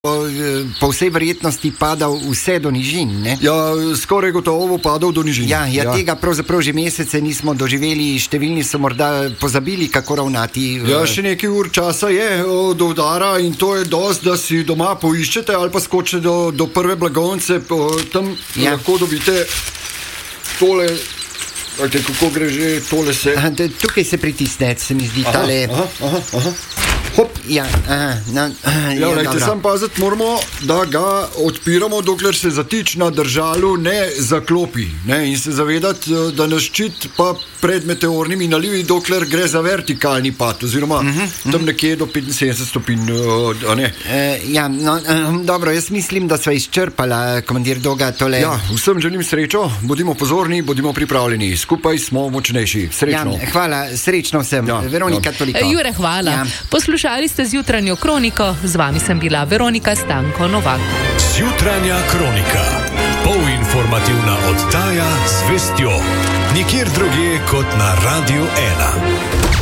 po vsej verjetnosti padal vse do nižin, ne? Ja, skoraj gotovo padal do nižin. Ja, tega pravzaprav že mesece nismo doživeli, številni so morda pozabili, kako ravnati. Ja, še nekaj ur časa je do udara in to je dosti, da si doma poiščete ali pa skočite do prve blagovnice, tam lahko dobite tole, kako gre že, tole se... Tukaj se pritisne, se mi zdi tale... Hop. Ja, sam paziti moramo, da ga odpiramo, dokler se zatič na držalu ne zaklopi, ne? In se zavedati, da nas ščit pa pred meteornimi nalivi, dokler gre za vertikalni pad, oziroma tam nekje do 75 stopinj, a ne? Dobro, jaz mislim, da sva izčrpala, komandir Doga, tole... Ja, vsem želim srečo, bodimo pozorni, bodimo pripravljeni, skupaj smo močnejši, srečno. Ja, hvala, srečno sem, Veronika, toliko. Jure, hvala. Poslušali ste Zjutranjo kroniko, z vami sem bila Veronika Stanko Novak. Zjutranja kronika, polinformativna oddaja z vestjo, nikjer drugje kot na Radiu 1.